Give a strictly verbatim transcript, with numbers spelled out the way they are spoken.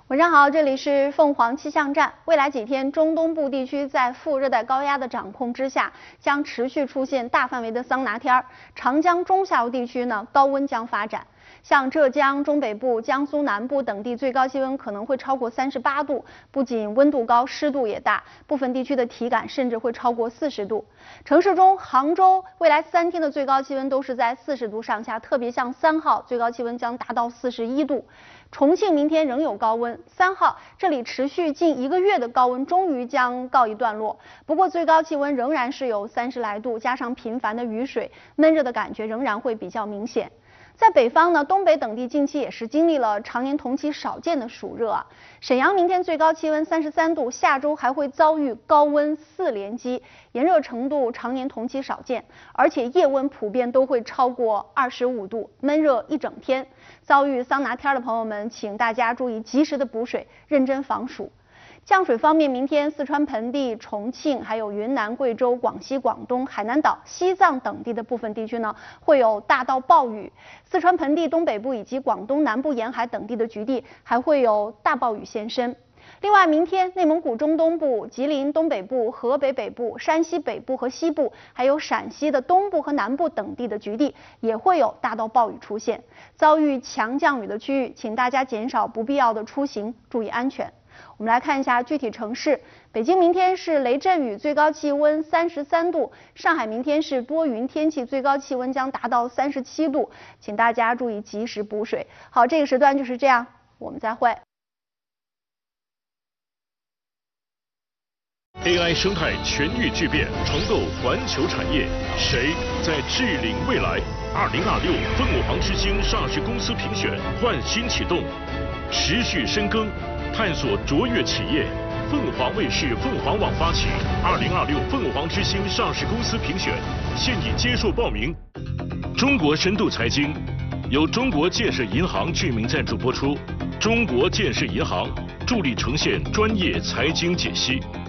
晚上好，这里是凤凰气象站。未来几天，中东部地区在副热带高压的掌控之下，将持续出现大范围的桑拿天儿。长江中下游地区呢，高温将发展。像浙江中北部、江苏南部等地最高气温可能会超过三十八度，不仅温度高，湿度也大，部分地区的体感甚至会超过四十度。城市中，杭州未来三天的最高气温都是在四十度上下，特别像三号最高气温将达到四十一度。重庆明天仍有高温，三号这里持续近一个月的高温终于将告一段落。不过最高气温仍然是有三十来度，加上频繁的雨水，闷热的感觉仍然会比较明显。在北方呢，东北等地近期也是经历了常年同期少见的暑热啊。沈阳明天最高气温三十三度，下周还会遭遇高温四连击，炎热程度常年同期少见，而且夜温普遍都会超过二十五度，闷热一整天。遭遇桑拿天的朋友们，请大家注意及时的补水，认真防暑。降水方面，明天四川盆地、重庆、还有云南、贵州、广西、广东、海南岛、西藏等地的部分地区呢，会有大到暴雨。四川盆地东北部以及广东南部沿海等地的局地还会有大暴雨现身。另外，明天内蒙古中东部、吉林东北部、河北北部、山西北部和西部，还有陕西的东部和南部等地的局地也会有大到暴雨出现。遭遇强降雨的区域，请大家减少不必要的出行，注意安全。我们来看一下具体城市。北京明天是雷阵雨，最高气温三十三度；上海明天是多云天气，最高气温将达到三十七度，请大家注意及时补水。好，这个时段就是这样，我们再会。 A I 生态全域巨变，重构环球产业，谁在智领未来？二零二六凤凰之星上市公司评选焕新启动，持续深耕，探索卓越企业。凤凰卫视、凤凰网发起二零二六凤凰之星上市公司评选，现已接受报名。中国深度财经由中国建设银行居民赞助播出，中国建设银行助力呈现专业财经解析。